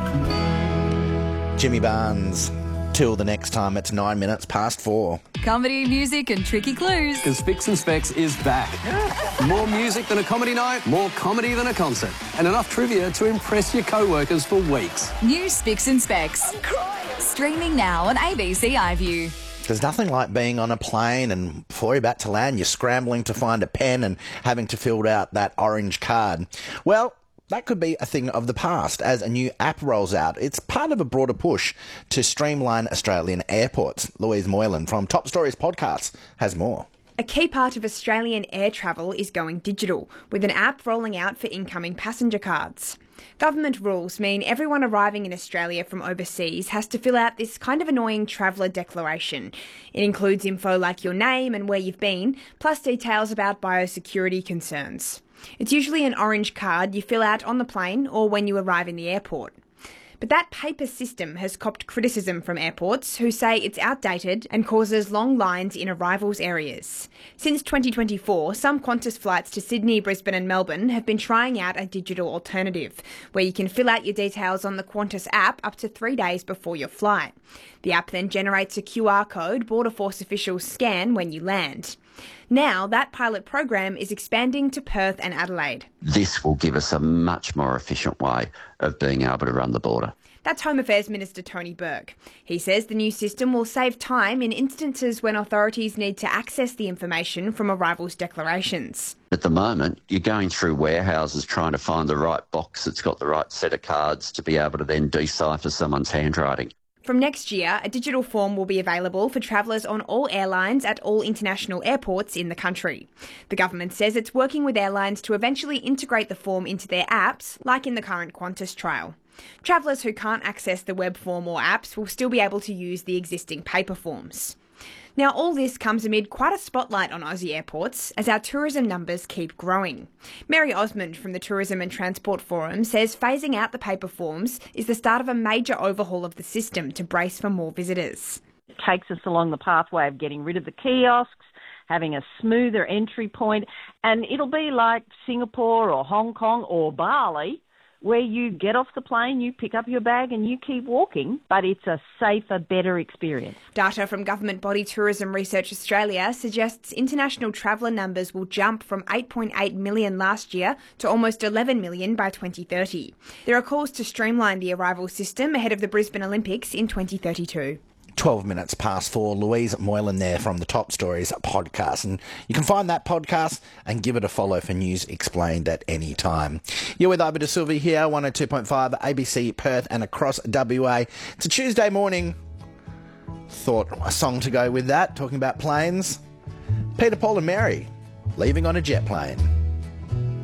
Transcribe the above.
Jimmy Barnes. Till the next time, it's 9 minutes past 4. Comedy, music and tricky clues. Because Spicks and Specs is back. More music than a comedy night, more comedy than a concert. And enough trivia to impress your co-workers for weeks. New Spicks and Specs. Streaming now on ABC iView. There's nothing like being on a plane and before you're about to land, you're scrambling to find a pen and having to fill out that orange card. Well, that could be a thing of the past as a new app rolls out. It's part of a broader push to streamline Australian airports. Louise Moylan from Top Stories Podcasts has more. A key part of Australian air travel is going digital, with an app rolling out for incoming passenger cards. Government rules mean everyone arriving in Australia from overseas has to fill out this kind of annoying traveller declaration. It includes info like your name and where you've been, plus details about biosecurity concerns. It's usually an orange card you fill out on the plane or when you arrive in the airport. But that paper system has copped criticism from airports who say it's outdated and causes long lines in arrivals areas. Since 2024, some Qantas flights to Sydney, Brisbane and Melbourne have been trying out a digital alternative, where you can fill out your details on the Qantas app up to 3 days before your flight. The app then generates a QR code Border Force officials scan when you land. Now, that pilot program is expanding to Perth and Adelaide. This will give us a much more efficient way of being able to run the border. That's Home Affairs Minister Tony Burke. He says the new system will save time in instances when authorities need to access the information from arrivals declarations. At the moment, you're going through warehouses trying to find the right box that's got the right set of cards to be able to then decipher someone's handwriting. From next year, a digital form will be available for travellers on all airlines at all international airports in the country. The government says it's working with airlines to eventually integrate the form into their apps, like in the current Qantas trial. Travellers who can't access the web form or apps will still be able to use the existing paper forms. Now, all this comes amid quite a spotlight on Aussie airports as our tourism numbers keep growing. Mary Osmond from the Tourism and Transport Forum says phasing out the paper forms is the start of a major overhaul of the system to brace for more visitors. It takes us along the pathway of getting rid of the kiosks, having a smoother entry point, and it'll be like Singapore or Hong Kong or Bali, where you get off the plane, you pick up your bag and you keep walking, but it's a safer, better experience. Data from government body Tourism Research Australia suggests international traveller numbers will jump from 8.8 million last year to almost 11 million by 2030. There are calls to streamline the arrival system ahead of the Brisbane Olympics in 2032. 12 minutes past 4. Louise Moylan there from the Top Stories podcast. And you can find that podcast and give it a follow for news explained at any time. You're with Iba De Silva here, 102.5 ABC Perth and across WA. It's a Tuesday morning. Thought a song to go with that, talking about planes. Peter, Paul and Mary, leaving on a jet plane.